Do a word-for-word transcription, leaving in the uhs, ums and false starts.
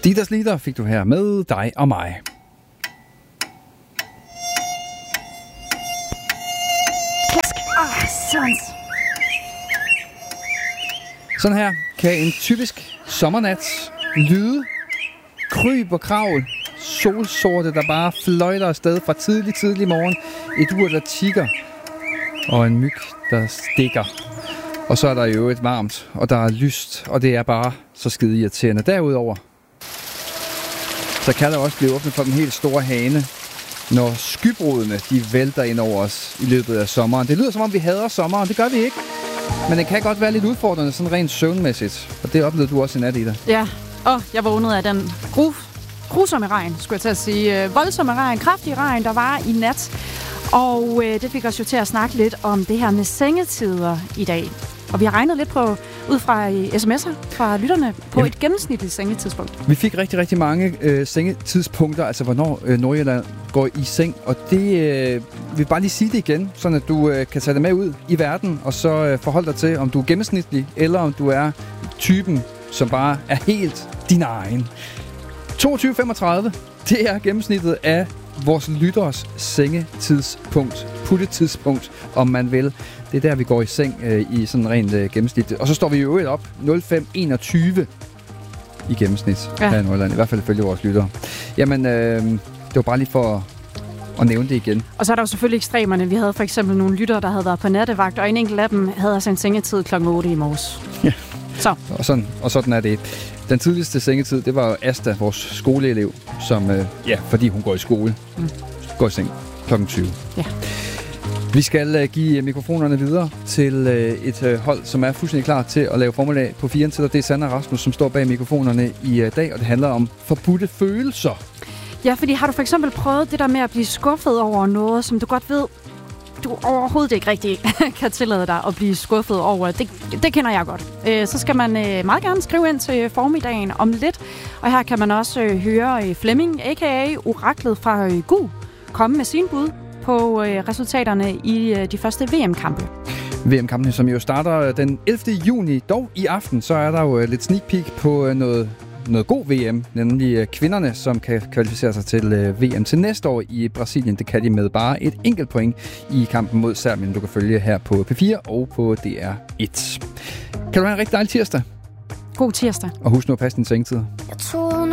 Dieters Lieder fik du her med dig og mig. Åh, sådan. Sådan her kan en typisk sommernat lyde. Kryb og kravl. Solsorte, der bare fløjter afsted fra tidlig, tidlig morgen. Et ur, der tikker. Og en myg, der stikker. Og så er der jo et varmt, og der er lyst, og det er bare så skide irriterende. Derudover, så kan der også blive åbnet for den helt store hane, når skybrudene, de vælter ind over os i løbet af sommeren. Det lyder som om, vi hader sommeren. Det gør vi ikke. Men det kan godt være lidt udfordrende, sådan rent søvnmæssigt. Og det oplevede du også i nat, Ida. Ja, og jeg vågnede af den gru, grusomme regn, skulle jeg til at sige. Øh, voldsomme regn, kraftig regn, der var i nat. Og øh, det fik os jo til at snakke lidt om det her med sengetider i dag. Og vi har regnet lidt på, ud fra sms'er fra lytterne på Jamen. et gennemsnitligt sengetidspunkt. Vi fik rigtig, rigtig mange øh, sengetidspunkter, altså hvornår øh, Nordjylland går i seng. Og det øh, vil bare lige sige det igen, sådan at du øh, kan tage det med ud i verden, og så øh, forholde dig til, om du er gennemsnitlig, eller om du er typen, som bare er helt din egen. toogtyve femogtredive, det er gennemsnittet af vores lytteres sengetidspunkt, puttetidspunkt, om man vil. Det er der, vi går i seng øh, i sådan rent øh, gennemsnit. Og så står vi jo øvrigt op nul fem enogtyve i gennemsnit ja. her i Nordjylland. I hvert fald ifølge vores lyttere. Jamen, øh, det var bare lige for at nævne det igen. Og så er der jo selvfølgelig ekstremerne. Vi havde for eksempel nogle lyttere, der havde været på nattevagt, og en enkelt af dem havde altså en sengetid klokken otte i morges. Ja. Så. Og sådan, og sådan er det. Den tidligste sengetid, det var Asta, vores skoleelev, som, øh, ja, fordi hun går i skole, mm. går i seng klokken tyve. Ja. Vi skal uh, give mikrofonerne videre til uh, et uh, hold, som er fuldstændig klar til at lave formiddag på fire til. Det er Sanna Rasmus, som står bag mikrofonerne i uh, dag, og det handler om forbudte følelser. Ja, fordi har du for eksempel prøvet det der med at blive skuffet over noget, som du godt ved, du overhovedet ikke rigtig kan tillade dig at blive skuffet over. Det, det kender jeg godt. Øh, så skal man øh, meget gerne skrive ind til formiddagen om lidt. Og her kan man også øh, høre øh, Flemming, a k a. Oraklet fra øh, Gu, komme med sin bud på øh, resultaterne i øh, de første V M-kampe. V M-kampene, som jo starter den ellevte juni. Dog i aften, så er der jo lidt sneak peek på noget, noget god V M, nemlig kvinderne, som kan kvalificere sig til øh, V M til næste år i Brasilien. Det kan de med bare et enkelt point i kampen mod Serbien, du kan følge her på P fire og på D R et. Kan du have en rigtig dejlig tirsdag? God tirsdag. Og husk nu at passe din sengetid. Jeg tror